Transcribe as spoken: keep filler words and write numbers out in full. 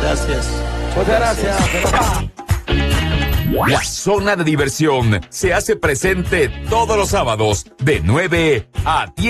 Gracias. Muchas gracias. La zona de diversión se hace presente todos los sábados de nueve a diez.